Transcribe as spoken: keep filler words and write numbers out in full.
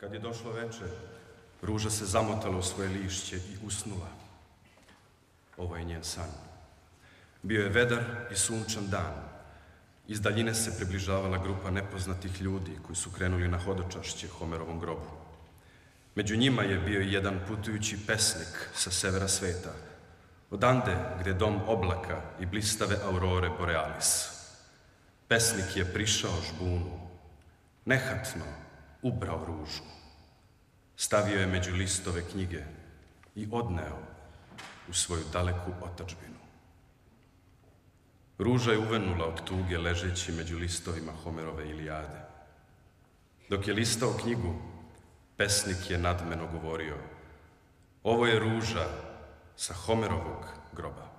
Kad je došlo veče, ruža se zamotala u svoje lišće i usnula. Ovo je njen san. Bio je vedar i sunčan dan. Iz daljine se približavala grupa nepoznatih ljudi koji su krenuli na hodočašće Homerovom grobu. Među njima je bio i jedan putujući pesnik sa severa sveta, odande gde je dom oblaka i blistave aurore borealis. Pesnik je prišao žbunu, nehatno ubrao ružu, stavio je među listove knjige i odneo u svoju daleku otadžbinu. Ruža je uvenula od tuge ležeći među listovima Homerove Ilijade. Dok je listao knjigu, pesnik je nadmeno govorio: ovo je ruža sa Homerovog groba.